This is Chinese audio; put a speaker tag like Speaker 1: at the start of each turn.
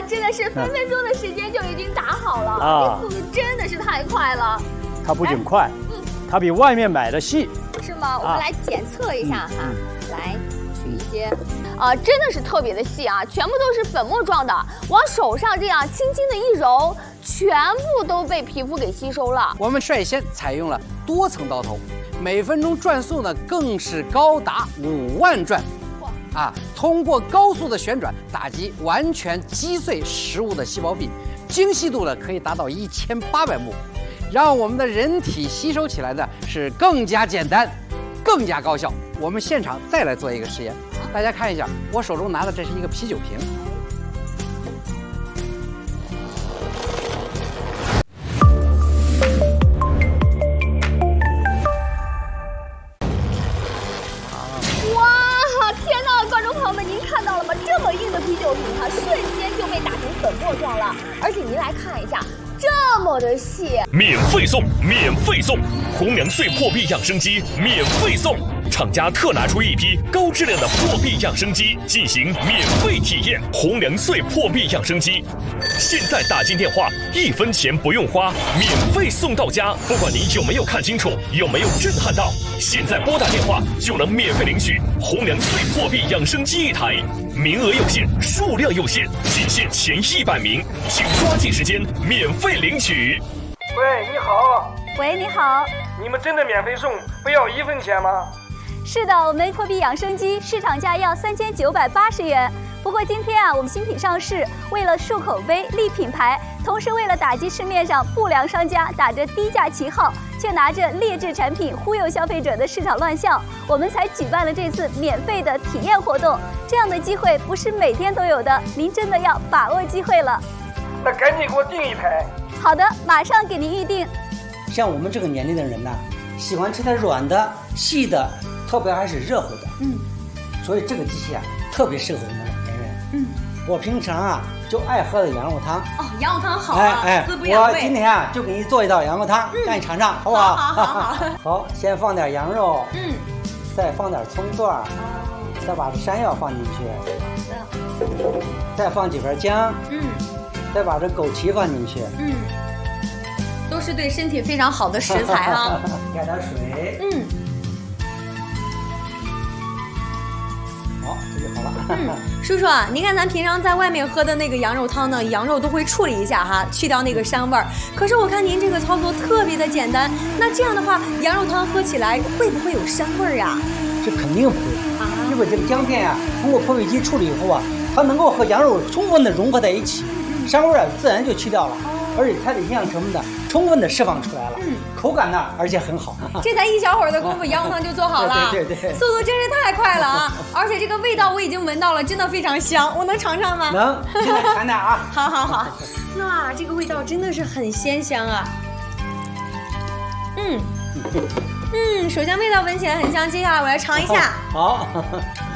Speaker 1: 真的是分分钟的时间就已经打好了
Speaker 2: 啊，
Speaker 1: 这速度真的是太快了。
Speaker 2: 它不仅快，它比外面买的细。
Speaker 1: 是吗？我们来检测一下哈，来取一些，真的是特别的细啊，全部都是粉末状的，往手上这样轻轻的一揉，全部都被皮肤给吸收了。
Speaker 3: 我们率先采用了多层刀头，每分钟转速呢更是高达5万转。通过高速的旋转打击，完全击碎食物的细胞壁，精细度呢可以达到1800目，让我们的人体吸收起来的是更加简单，更加高效。我们现场再来做一个实验，大家看一下，我手中拿的这是一个啤酒瓶。
Speaker 1: 啤酒瓶它瞬间就被打成粉末状了，而且您来看一下，这么的细，
Speaker 4: 免费送，免费送，红娘碎破壁养生机免费送，厂家特拿出一批高质量的破壁养生机进行免费体验。红娘碎破壁养生机，现在打进电话，1分钱不用花，免费送到家。不管您有没有看清楚，有没有震撼到，现在拨打电话就能免费领取红娘碎破壁养生机1台。名额有限，数量有限，仅限前100名，请抓紧时间免费领取。
Speaker 5: 喂，你好。
Speaker 6: 喂，你好。
Speaker 5: 你们真的免费送，不要1分钱吗？
Speaker 6: 是的，我们破壁养生机市场价要3980元。不过今天我们新品上市，为了树口碑、立品牌，同时为了打击市面上不良商家打着低价旗号，却拿着劣质产品忽悠消费者的市场乱象，我们才举办了这次免费的体验活动。这样的机会不是每天都有的，您真的要把握机会了。
Speaker 5: 那赶紧给我订1台。
Speaker 6: 好的，马上给您预定。
Speaker 7: 像我们这个年龄的人呢，喜欢吃点软的、细的，特别还是热乎的。所以这个机器特别适合我们老年人。我平常就爱喝的羊肉汤。
Speaker 1: 羊肉汤好啊，滋补养胃。
Speaker 7: 我今天就给你做一道羊肉汤，让你尝尝，好不好？
Speaker 1: 好。
Speaker 7: 好，先放点羊肉，再放点葱段，再把这山药放进去，再放几片姜，再把这枸杞放进去，
Speaker 1: 都是对身体非常好的食材啊。
Speaker 7: 加点水，好，这就好了。
Speaker 1: 叔叔，您看咱平常在外面喝的那个羊肉汤呢，羊肉都会处理一下哈，去掉那个膻味儿。可是我看您这个操作特别的简单，那这样的话，羊肉汤喝起来会不会有膻味儿啊？
Speaker 7: 这肯定不会，因为这个姜片通过破壁机处理以后它能够和羊肉充分的融合在一起，膻味自然就去掉了，而且它的营养成分充分的释放出来了，口感呢而且很好。
Speaker 1: 这才1小会儿的功夫，羊肉汤就做好了，
Speaker 7: 对，
Speaker 1: 速度真是太快了啊！而且这个味道我已经闻到了，真的非常香，我能尝尝吗？
Speaker 7: 能，现在尝点啊。
Speaker 1: 好。哇，这个味道真的是很鲜香啊。手香味道闻起来很香，接下来我来尝一下。
Speaker 7: 好。